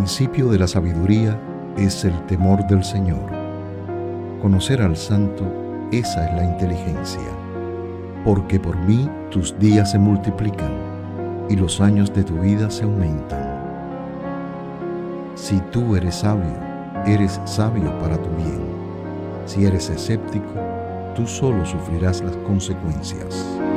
principio de la sabiduría es el temor del Señor. Conocer al Santo, esa es la inteligencia. Porque por mí tus días se multiplican y los años de tu vida se aumentan. Si tú eres sabio para tu bien. Si eres escéptico, tú solo sufrirás las consecuencias.